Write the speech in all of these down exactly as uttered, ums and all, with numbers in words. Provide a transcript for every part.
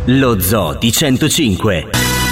Lo Zoo di centocinque.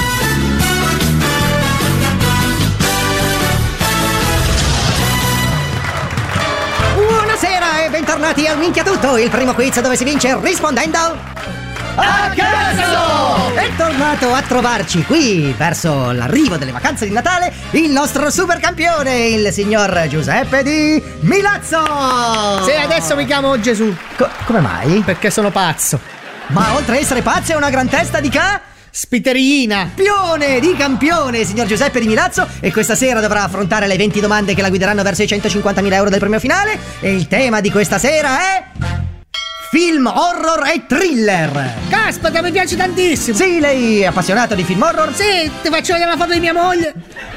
Buonasera e bentornati al Minchia Tutto, il primo quiz dove si vince rispondendo a caso! È tornato a trovarci qui, verso l'arrivo delle vacanze di Natale, il nostro super campione, il signor Giuseppe Di Milazzo! Sì, adesso mi chiamo Gesù. Co- come mai? Perché sono pazzo. Ma oltre a essere pazzo è una gran testa di ca... Spiterina. Campione di campione, signor Giuseppe Di Milazzo, e questa sera dovrà affrontare le venti domande che la guideranno verso i centocinquantamila euro del premio finale. E il tema di questa sera è... film horror e thriller. Caspita, mi piace tantissimo. Sì, lei è appassionato di film horror? Sì, ti faccio vedere la foto di mia moglie.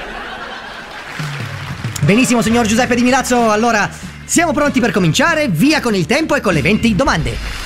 Benissimo, signor Giuseppe Di Milazzo, allora siamo pronti per cominciare. Via con il tempo e con le venti domande.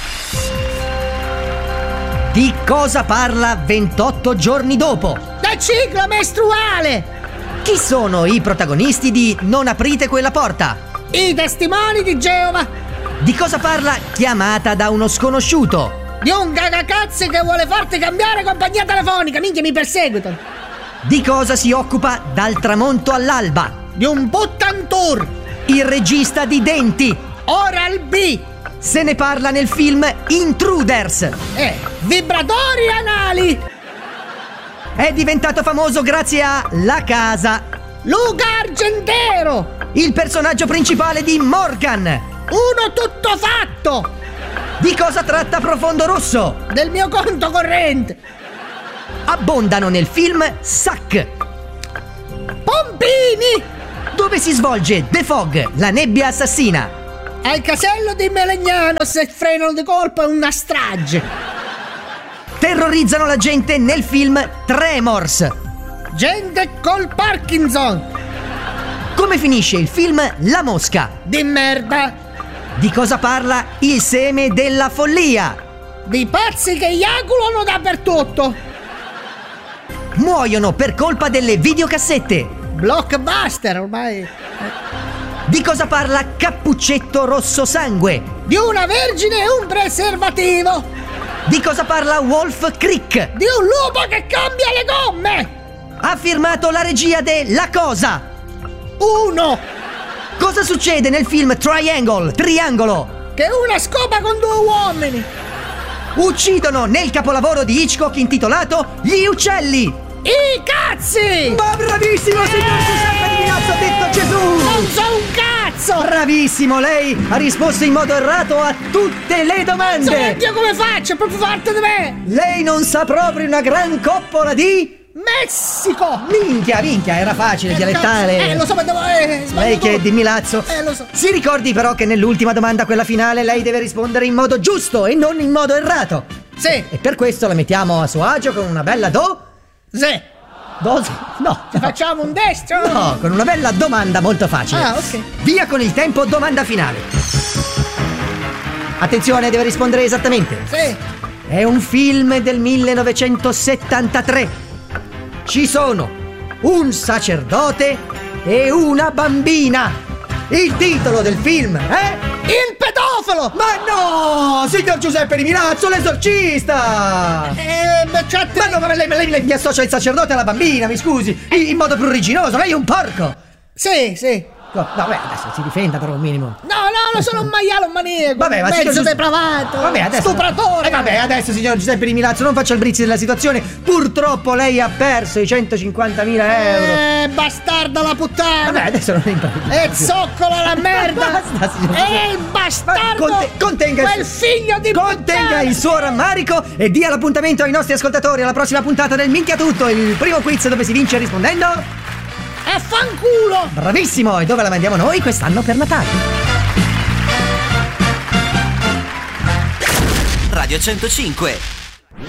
Di cosa parla ventotto giorni dopo? Del ciclo mestruale. Chi sono i protagonisti di Non aprite quella porta? I testimoni di Geova. Di cosa parla Chiamata da uno sconosciuto? Di un cagacazzi che vuole farti cambiare compagnia telefonica. Minchia, mi perseguitano. Di cosa si occupa Dal tramonto all'alba? Di un buttantour. Il regista di Denti. Oral B. Se ne parla nel film Intruders. Eh, vibratori anali. È diventato famoso grazie a La Casa. Luca Argentero. Il personaggio principale di Morgan. Uno tutto fatto. Di cosa tratta Profondo Rosso? Del mio conto corrente. Abbondano nel film Suck. Pompini. Dove si svolge The Fog, la nebbia assassina? Al casello di Melegnano, se frenano di colpo è una strage. Terrorizzano la gente nel film Tremors. Gente col Parkinson. Come finisce il film La Mosca? Di merda. Di cosa parla Il seme della follia? Di pazzi che eiaculano dappertutto. Muoiono per colpa delle videocassette. Blockbuster ormai. Di cosa parla Cappuccetto Rosso Sangue? Di una vergine e un preservativo. Di cosa parla Wolf Creek? Di un lupo che cambia le gomme. Ha firmato la regia de La Cosa. Uno. Cosa succede nel film Triangle, Triangolo? Che una scopa con due uomini. Uccidono nel capolavoro di Hitchcock intitolato Gli uccelli. I cazzi! Ma bravissimo, signor Giuseppe Di Milazzo, ha detto Gesù! Non so un cazzo! Bravissimo, lei ha risposto in modo errato a tutte le domande! Io come faccio? È proprio forte di me! Lei non sa proprio una gran coppola di... Messico! Minchia, minchia, era facile, eh, dialettale! Eh, lo so, ma devo... Eh, lei che è Di Milazzo! Eh, lo so! Si ricordi però che nell'ultima domanda, quella finale, lei deve rispondere in modo giusto e non in modo errato! Sì! E per questo la mettiamo a suo agio con una bella do... Sì! Do... No! Ci facciamo un destro? No, con una bella domanda molto facile! Ah, ok! Via con il tempo, domanda finale! Attenzione, deve rispondere esattamente! Sì! È un film del millenovecentosettantatré. Ci sono un sacerdote e una bambina. Il titolo del film è... Il pedofilo! Ma no! Signor Giuseppe Di Milazzo, l'esorcista! Eh, ma cioè... Ma no, ma lei, lei, lei mi associa il sacerdote alla bambina, mi scusi! In, in modo pruriginoso, lei è un porco! Sì, sì! No, no, beh, adesso si difenda però un minimo. No, no, non sono un maiale, un maniaco. Vabbè, ma mezzo signor Gius- depravato. Vabbè, adesso... Stupratore. Eh, vabbè, adesso signor Giuseppe Di Milazzo non faccia il brizzi della situazione. Purtroppo lei ha perso i centocinquantamila euro. Eh, bastarda la puttana. Vabbè, adesso non è importante. E zoccola la merda. Basta, signor E il bastardo. Conte- contenga quel figlio di Contenga puttana. il suo rammarico e dia l'appuntamento ai nostri ascoltatori alla prossima puntata del Minchia Tutto, il primo quiz dove si vince rispondendo... E fanculo. Bravissimo! E dove la mandiamo noi quest'anno per Natale? Radio centocinque